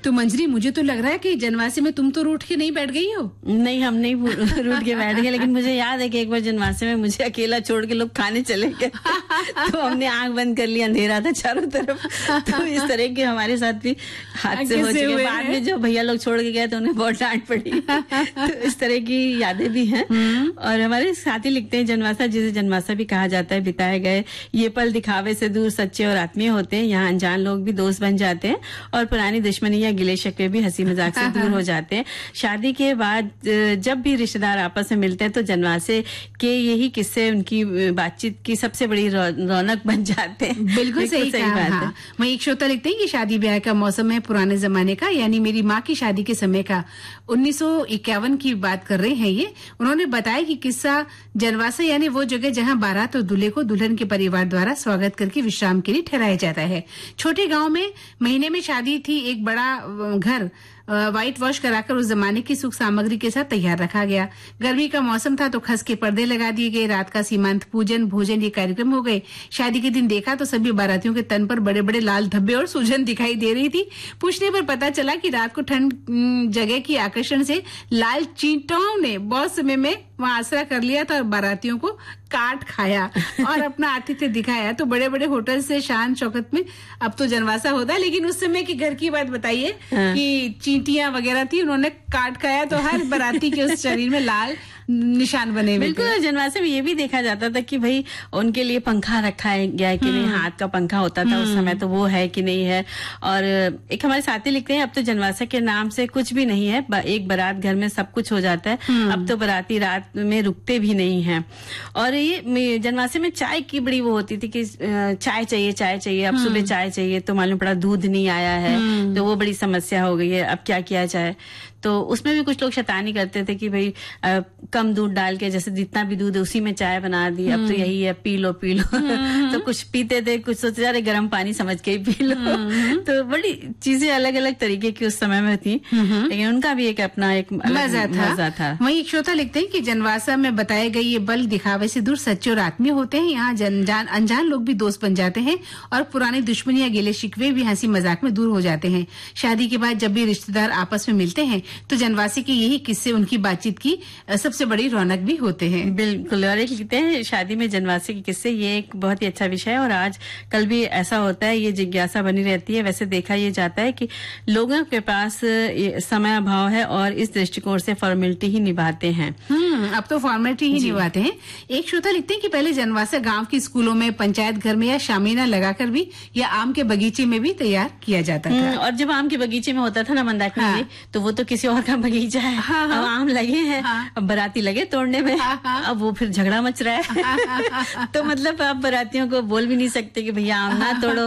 तो मंजरी, मुझे तो लग रहा है कि जनवासे में तुम तो रूठ के नहीं बैठ गई हो। नहीं, हम नहीं रूठ के बैठ गए, लेकिन मुझे याद है कि एक बार जनवासे में मुझे अकेला छोड़ के लोग खाने चले गए तो हमने आंख बंद कर लिया, अंधेरा था चारों तरफ। तो इस तरह के हमारे साथ भी हादसे हो चुके। बाद में जो भैया लोग छोड़ के गए तो उन्हें बहुत डांट पड़ी। तो इस तरह की यादें भी हैं। और हमारे साथी लिखते हैं, जनवासा जिसे जनवासा भी कहा जाता है, बिताए गए ये पल दिखावे से दूर सच्चे और आत्मीय होते हैं। यहाँ अनजान लोग भी दोस्त बन जाते हैं और पुरानी दुश्मनी या गिले शिकवे भी हंसी मजाक से दूर हो जाते हैं। शादी के बाद जब भी रिश्तेदार आपस में मिलते हैं तो जनवासे के यही किस्से उनकी बातचीत की सबसे बड़ी रौनक बन जाते हैं। बिल्कुल सही बात है। वहीं एक श्रोता लिखते हैं कि शादी ब्याह का मौसम है पुराने जमाने का, यानी मेरी माँ की शादी के समय का, 1951 की बात कर रहे हैं ये। उन्होंने बताया कि किस्सा जनवासा यानी वो जगह जहाँ बारात और दूल्हे को दुल्हन के परिवार द्वारा स्वागत करके विश्राम के लिए ठहराया जाता है। छोटे गांव में महीने में शादी थी। एक बड़ा घर व्हाइट वॉश कराकर उस जमाने की सुख सामग्री के साथ तैयार रखा गया। गर्मी का मौसम था तो खस के पर्दे लगा दिए गए। रात का सीमांत पूजन भोजन ये कार्यक्रम हो गए। शादी के दिन देखा तो सभी बारातियों के तन पर बड़े बड़े लाल धब्बे और सूजन दिखाई दे रही थी। पूछने पर पता चला कि रात को ठंड जगह की आकर्षण से लाल चींटियों ने बहुत समय में वहां आसरा कर लिया था और बारातियों को काट खाया और अपना आतिथ्य दिखाया। तो बड़े बड़े होटल से शान शौकत में अब तो जनवासा होता है, लेकिन उस समय के घर की बात बताइए कि चींटियां वगैरह थी, उन्होंने काट खाया तो हर बाराती के उस शरीर में लाल निशान बने हुए। बिल्कुल, जनवासे में ये भी देखा जाता था कि भाई उनके लिए पंखा रखा गया है कि नहीं, हाथ का पंखा होता था उस समय, तो वो है कि नहीं है। और एक हमारे साथी लिखते हैं, अब तो जनवासा के नाम से कुछ भी नहीं है, एक बारात घर में सब कुछ हो जाता है। अब तो बाराती रात में रुकते भी नहीं है। और ये जनवासे में चाय की बड़ी वो होती थी कि चाय चाहिए। अब सुबह चाय चाहिए तो मालूम पड़ा दूध नहीं आया है, तो वो बड़ी समस्या हो गई है। अब क्या किया जाए, तो उसमें भी कुछ लोग शैतानी करते थे कि भाई कम दूध डाल के, जैसे जितना भी दूध है उसी में चाय बना दी, अब तो यही है, पी लो। तो कुछ पीते थे, कुछ सोचते जा रहे गर्म पानी समझ के ही पी लो। तो बड़ी चीजें अलग अलग तरीके की उस समय में थी, लेकिन उनका भी एक अपना एक मजा था। वहीं एक श्रोता लिखते हैं कि जनवासा में बताए गए ये बल दिखावे से दूर सच्चे और आत्मीय होते हैं। यहाँ अनजान लोग भी दोस्त बन जाते हैं और पुरानी दुश्मनी या गिले शिकवे भी हंसी मजाक में दूर हो जाते हैं। शादी के बाद जब भी रिश्तेदार आपस में मिलते हैं तो जनवासे के यही किस्से उनकी बातचीत की सबसे बड़ी रौनक भी होते हैं। बिल्कुल। और एक लिखते हैं, शादी में जनवासे के किस्से, ये एक बहुत ही अच्छा विषय है और आज कल भी ऐसा होता है, ये जिज्ञासा बनी रहती है। वैसे देखा ये जाता है कि लोगों के पास समय अभाव है और इस दृष्टिकोण से फॉर्मेलिटी ही निभाते हैं। अब तो फॉर्मेलिटी ही निभाते हैं। एक श्रोता लिखते हैं कि पहले जनवासा गांव के स्कूलों में, पंचायत घर में या शामियाना लगाकर भी या आम के बगीचे में भी तैयार किया जाता था। और जब आम के बगीचे में होता था ना मंदाकिनी, तो वो तो किसी और का बगीचा है। अब आम लगे हैं, अब बाराती लगे तोड़ने में, अब वो फिर झगड़ा मच रहा है। तो मतलब आप बारातियों को बोल भी नहीं सकते कि भैया आम ना तोड़ो।